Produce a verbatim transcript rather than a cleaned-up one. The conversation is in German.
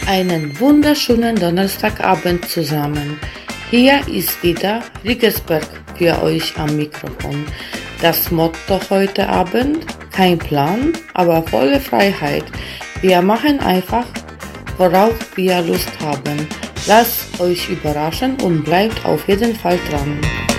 Einen wunderschönen Donnerstagabend zusammen. Hier ist wieder Riggersberg für euch am Mikrofon. Das Motto heute Abend: kein Plan, aber volle Freiheit. Wir machen einfach, worauf wir Lust haben. Lasst euch überraschen und bleibt auf jeden Fall dran.